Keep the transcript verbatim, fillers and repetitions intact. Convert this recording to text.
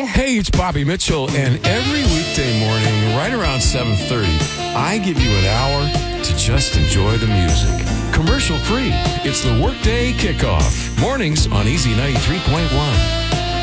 Hey, it's Bobby Mitchell, and every weekday morning, right around seven thirty, I give you an hour to just enjoy the music. Commercial free. It's the Workday Kickoff. Mornings on Easy ninety-three point one.